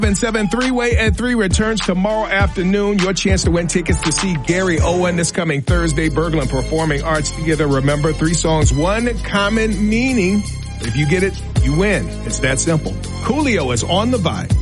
7 Three-Way at 3 returns tomorrow afternoon. Your chance to win tickets to see Gary Owen this coming Thursday. Berglund Performing Arts Theater. Remember, 3 songs, 1 common meaning. If you get it, you win. It's that simple. Coolio is on the Vibe.